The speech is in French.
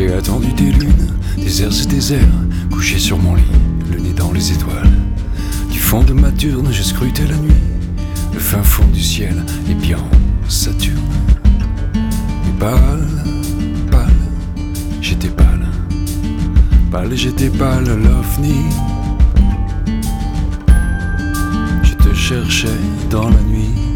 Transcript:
J'ai attendu des lunes, des heures et des heures, couché sur mon lit, le nez dans les étoiles. Du fond de ma turne, j'ai scruté la nuit, le fin fond du ciel, et bien Saturne. Mais pâle, pâle, j'étais pâle, pâle et j'étais pâle, l'ovni. Je te cherchais dans la nuit.